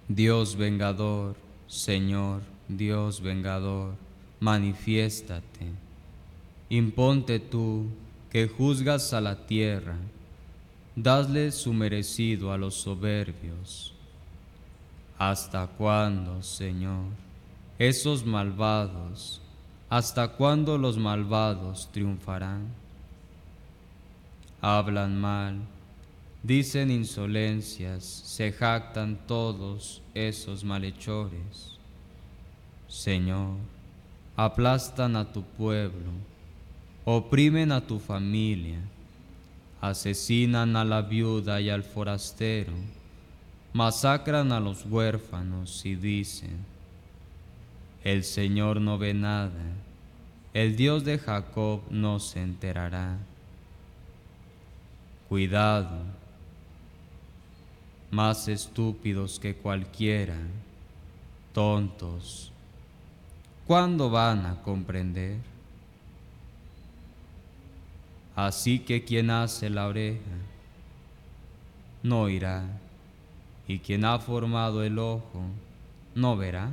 Dios vengador, Señor, Dios vengador, manifiéstate. Imponte tú, que juzgas a la tierra, dadle su merecido a los soberbios. ¿Hasta cuándo, Señor, esos malvados, hasta cuándo los malvados triunfarán? Hablan mal, dicen insolencias, se jactan todos esos malhechores. Señor, aplastan a tu pueblo, oprimen a tu familia, asesinan a la viuda y al forastero, masacran a los huérfanos y dicen: el Señor no ve nada, el Dios de Jacob no se enterará. Cuidado, más estúpidos que cualquiera, tontos, ¿cuándo van a comprender? Así que quien hace la oreja no oirá, y quien ha formado el ojo no verá.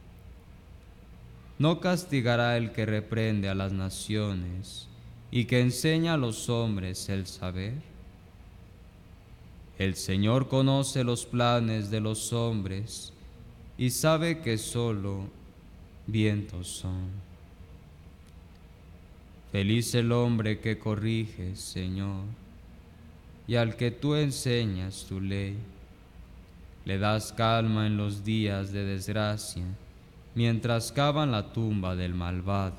No castigará el que reprende a las naciones y que enseña a los hombres el saber. El Señor conoce los planes de los hombres y sabe que solo vientos son. Feliz el hombre que corrige, Señor, y al que tú enseñas tu ley. Le das calma en los días de desgracia, mientras cavan la tumba del malvado.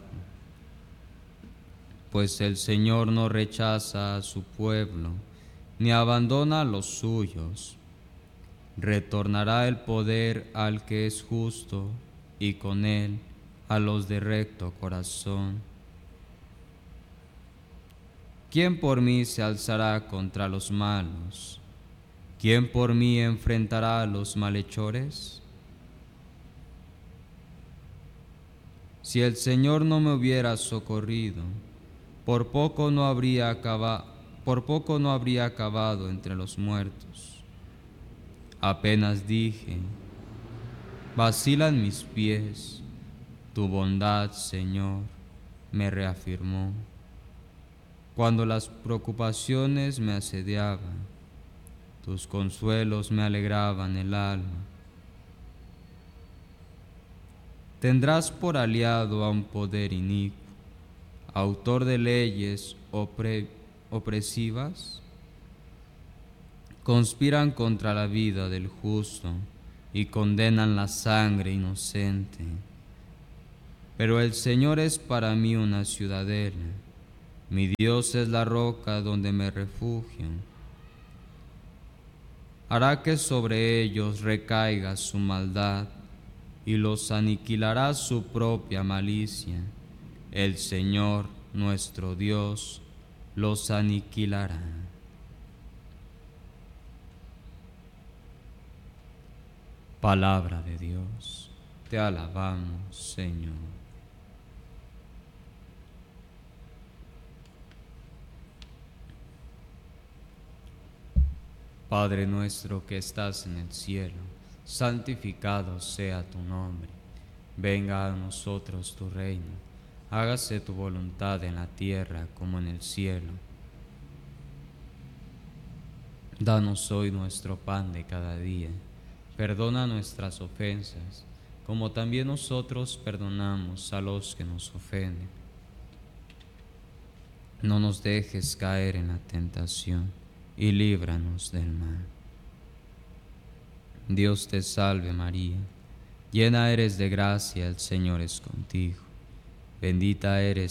Pues el Señor no rechaza a su pueblo, ni abandona a los suyos. Retornará el poder al que es justo, y con él a los de recto corazón. ¿Quién por mí se alzará contra los malos? ¿Quién por mí enfrentará a los malhechores? Si el Señor no me hubiera socorrido, por poco no habría acabado entre los muertos. Apenas dije: vacilan mis pies, tu bondad, Señor, me reafirmó. Cuando las preocupaciones me asediaban, tus consuelos me alegraban el alma. Tendrás por aliado a un poder inicuo, autor de leyes opresivas. Conspiran contra la vida del justo y condenan la sangre inocente. Pero el Señor es para mí una ciudadela, mi Dios es la roca donde me refugio. Hará que sobre ellos recaiga su maldad y los aniquilará su propia malicia. El Señor, nuestro Dios, los aniquilará. Palabra de Dios, te alabamos, Señor. Padre nuestro que estás en el cielo, santificado sea tu nombre. Venga a nosotros tu reino. Hágase tu voluntad en la tierra como en el cielo. Danos hoy nuestro pan de cada día. Perdona nuestras ofensas, como también nosotros perdonamos a los que nos ofenden. No nos dejes caer en la tentación y líbranos del mal. Dios te salve María, llena eres de gracia, el Señor es contigo. Bendita eres